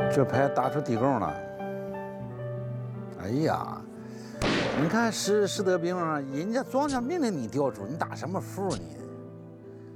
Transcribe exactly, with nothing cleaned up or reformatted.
这牌打出地拱了。哎呀，你看石石德兵啊，人家庄家命令你调出，你打什么服你？